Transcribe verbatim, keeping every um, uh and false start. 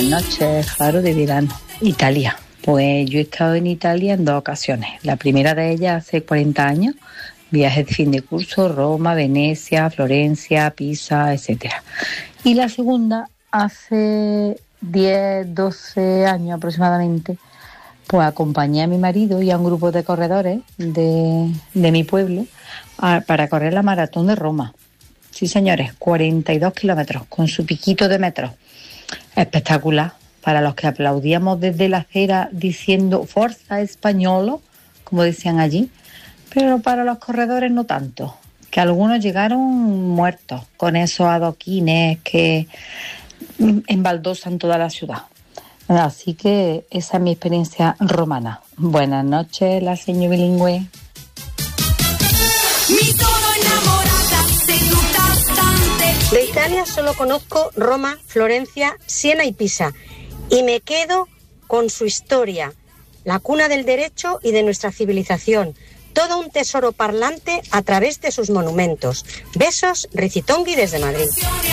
noches, Faro de verano. Italia. Pues yo he estado en Italia en dos ocasiones. La primera de ellas hace cuarenta años, viaje de fin de curso, Roma, Venecia, Florencia, Pisa, etcétera. Y la segunda hace diez, doce años aproximadamente, pues acompañé a mi marido y a un grupo de corredores de, de mi pueblo a, para correr la maratón de Roma. Sí, señores, cuarenta y dos kilómetros con su piquito de metros. Espectacular. Para los que aplaudíamos desde la acera diciendo Forza Españolo, como decían allí, pero para los corredores no tanto, que algunos llegaron muertos con esos adoquines que embaldosan toda la ciudad. Así que esa es mi experiencia romana. Buenas noches, la señora bilingüe. De Italia solo conozco Roma, Florencia, Siena y Pisa. Y me quedo con su historia, la cuna del derecho y de nuestra civilización. Todo un tesoro parlante a través de sus monumentos. Besos, Ricitongui desde Madrid.